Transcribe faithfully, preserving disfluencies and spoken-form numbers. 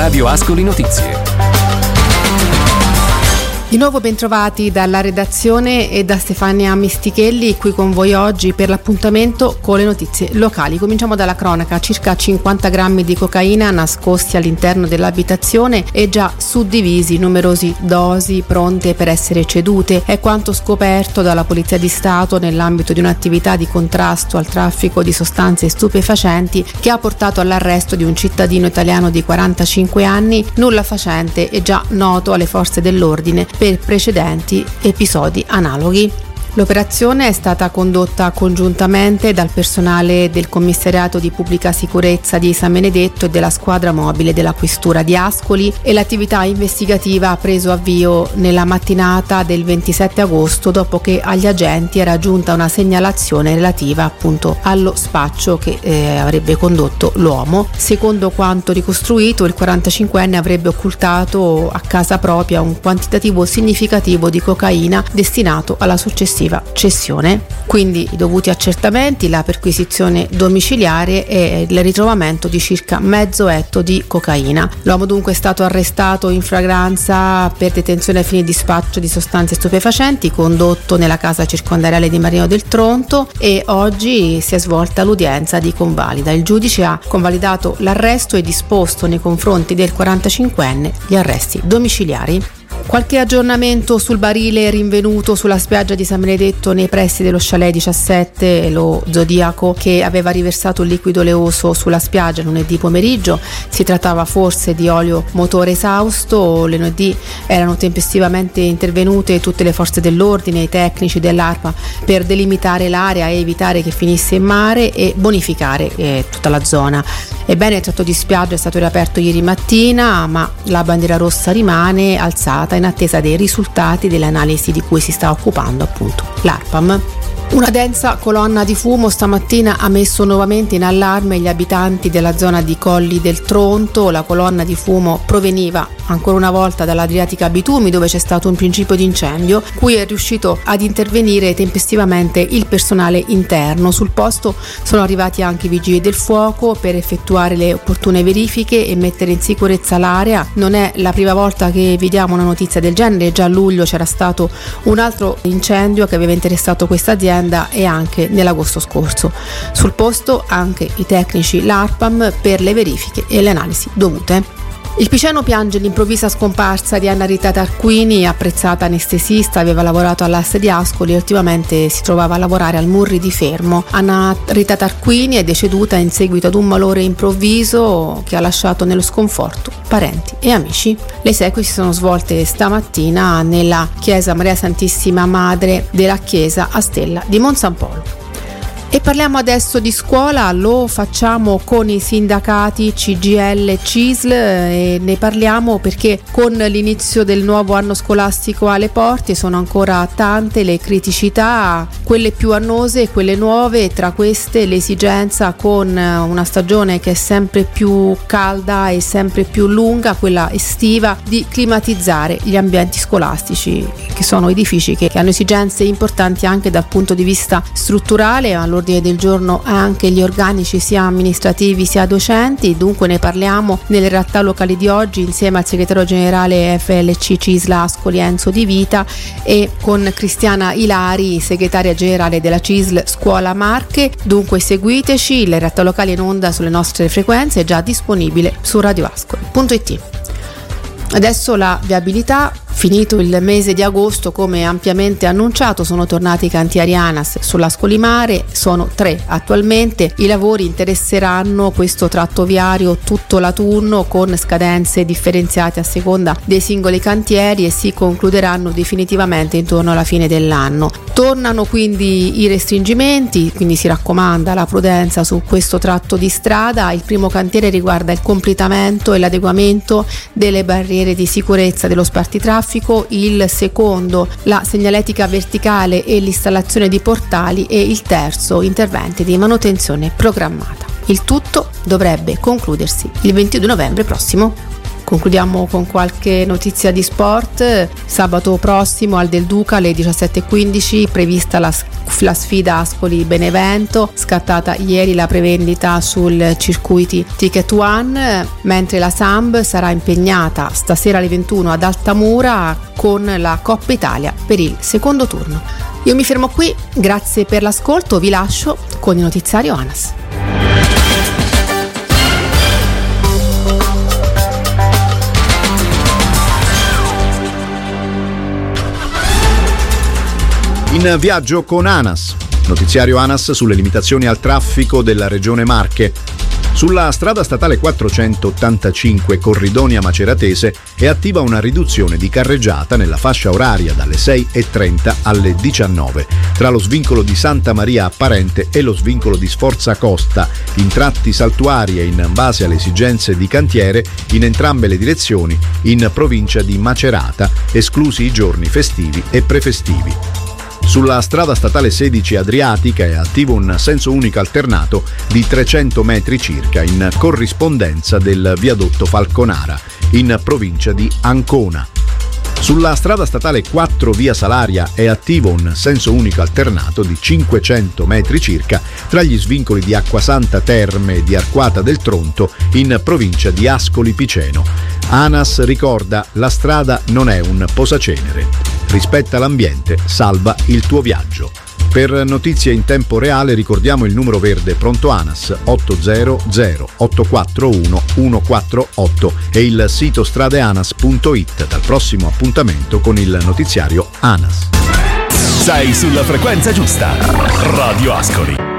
Radio Ascoli Notizie. Di nuovo bentrovati dalla redazione e da Stefania Mistichelli, qui con voi oggi per l'appuntamento con le notizie locali. Cominciamo dalla cronaca: circa cinquanta grammi di cocaina nascosti all'interno dell'abitazione e già suddivisi in numerosi dosi pronte per essere cedute. È quanto scoperto dalla Polizia di Stato nell'ambito di un'attività di contrasto al traffico di sostanze stupefacenti che ha portato all'arresto di un cittadino italiano di quarantacinque anni, nulla facente e già noto alle forze dell'ordine per precedenti episodi analoghi. L'operazione è stata condotta congiuntamente dal personale del Commissariato di Pubblica Sicurezza di San Benedetto e della squadra mobile della Questura di Ascoli, e l'attività investigativa ha preso avvio nella mattinata del ventisette agosto dopo che agli agenti era giunta una segnalazione relativa appunto allo spaccio che eh, avrebbe condotto l'uomo. Secondo quanto ricostruito, il quarantacinquenne avrebbe occultato a casa propria un quantitativo significativo di cocaina destinato alla successiva cessione. Quindi i dovuti accertamenti, la perquisizione domiciliare e il ritrovamento di circa mezzo etto di cocaina. L'uomo dunque è stato arrestato in flagranza per detenzione ai fini di spaccio di sostanze stupefacenti, condotto nella casa circondariale di Marino del Tronto, e oggi si è svolta l'udienza di convalida. Il giudice ha convalidato l'arresto e disposto nei confronti del quarantacinquenne gli arresti domiciliari. Qualche aggiornamento sul barile rinvenuto sulla spiaggia di San Benedetto nei pressi dello chalet diciassette, lo Zodiaco, che aveva riversato un liquido oleoso sulla spiaggia lunedì pomeriggio. Si trattava forse di olio motore esausto. Lunedì erano tempestivamente intervenute tutte le forze dell'ordine, i tecnici dell'ARPA, per delimitare l'area e evitare che finisse in mare e bonificare eh, tutta la zona. Ebbene, il tratto di spiaggia è stato riaperto ieri mattina, ma la bandiera rossa rimane alzata in attesa dei risultati delle analisi di cui si sta occupando appunto l'ARPAM. Una densa colonna di fumo stamattina ha messo nuovamente in allarme gli abitanti della zona di Colli del Tronto. La colonna di fumo proveniva ancora una volta dall'Adriatica Bitumi, dove c'è stato un principio di incendio, cui è riuscito ad intervenire tempestivamente il personale interno. Sul posto sono arrivati anche i vigili del fuoco per effettuare le opportune verifiche e mettere in sicurezza l'area. Non è la prima volta che vediamo una notizia del genere. Già a luglio c'era stato un altro incendio che aveva interessato questa azienda, e anche nell'agosto scorso. Sul posto anche i tecnici l'ARPAM per le verifiche e le analisi dovute. Il Piceno piange l'improvvisa scomparsa di Anna Rita Tarquini, apprezzata anestesista, aveva lavorato all'A S di Ascoli e ultimamente si trovava a lavorare al Murri di Fermo. Anna Rita Tarquini è deceduta in seguito ad un malore improvviso che ha lasciato nello sconforto parenti e amici. Le esequie si sono svolte stamattina nella chiesa Maria Santissima Madre della Chiesa a Stella di Monsampollo. E parliamo adesso di scuola, lo facciamo con i sindacati C G I L e C I S L, e ne parliamo perché con l'inizio del nuovo anno scolastico alle porte sono ancora tante le criticità, quelle più annose e quelle nuove, e tra queste l'esigenza, con una stagione che è sempre più calda e sempre più lunga, quella estiva, di climatizzare gli ambienti scolastici, che sono edifici che, che hanno esigenze importanti anche dal punto di vista strutturale. Allora, all'ordine del giorno anche gli organici sia amministrativi sia docenti. Dunque ne parliamo nelle realtà locali di oggi insieme al segretario generale F L C C I S L Ascoli Enzo Di Vita e con Cristiana Ilari, segretaria generale della C I S L Scuola Marche. Dunque seguiteci, le realtà locali in onda sulle nostre frequenze, è già disponibile su radio ascoli punto it. Adesso la viabilità. Finito il mese di agosto, come ampiamente annunciato, sono tornati i cantieri ANAS sull'Ascolimare, sono tre attualmente. I lavori interesseranno questo tratto viario tutto l'autunno con scadenze differenziate a seconda dei singoli cantieri e si concluderanno definitivamente intorno alla fine dell'anno. Tornano quindi i restringimenti, quindi si raccomanda la prudenza su questo tratto di strada. Il primo cantiere riguarda il completamento e l'adeguamento delle barriere di sicurezza dello spartitraffico, il secondo la segnaletica verticale e l'installazione di portali e il terzo interventi di manutenzione programmata. Il tutto dovrebbe concludersi il ventidue novembre prossimo. Concludiamo con qualche notizia di sport. Sabato prossimo al Del Duca alle diciassette e quindici prevista la, la sfida Ascoli-Benevento, scattata ieri la prevendita sul circuiti Ticket One, mentre la Samb sarà impegnata stasera alle ventuno ad Altamura con la Coppa Italia per il secondo turno. Io mi fermo qui, grazie per l'ascolto, vi lascio con il notiziario ANAS. In viaggio con ANAS, notiziario ANAS sulle limitazioni al traffico della regione Marche. Sulla strada statale quattrocentottantacinque Corridonia Maceratese è attiva una riduzione di carreggiata nella fascia oraria dalle sei e trenta alle diciannove tra lo svincolo di Santa Maria Apparente e lo svincolo di Sforza Costa, in tratti saltuari e in base alle esigenze di cantiere in entrambe le direzioni in provincia di Macerata, esclusi i giorni festivi e prefestivi. Sulla strada statale sedici Adriatica è attivo un senso unico alternato di trecento metri circa in corrispondenza del viadotto Falconara, in provincia di Ancona. Sulla strada statale quattro via Salaria è attivo un senso unico alternato di cinquecento metri circa tra gli svincoli di Acquasanta Terme e di Arquata del Tronto, in provincia di Ascoli Piceno. ANAS ricorda: la strada non è un posacenere. Rispetta l'ambiente, salva il tuo viaggio. Per notizie in tempo reale ricordiamo il numero verde pronto ANAS otto zero zero otto quattro uno uno quattro otto e il sito stradeanas punto it. Dal prossimo appuntamento con il notiziario ANAS. Sei sulla frequenza giusta. Radio Ascoli.